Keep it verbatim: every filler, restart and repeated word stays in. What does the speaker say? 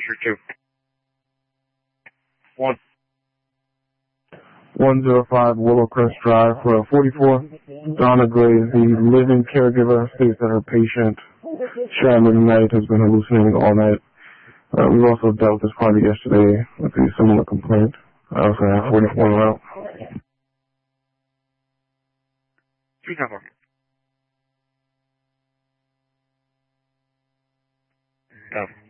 District two. One. one oh five Willowcrest Drive for forty-four. Donna Glaze, the living caregiver, states that her patient, Sharon McKnight, has been hallucinating all night. Uh, we've also dealt with this party yesterday with a similar complaint. I also have forty-four route. Three time market. Down.